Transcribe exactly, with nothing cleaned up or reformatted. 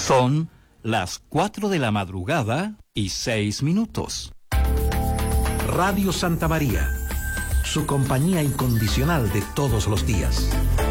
Son las cuatro de la madrugada y seis minutos. Radio Santa María, su compañía incondicional de todos los días.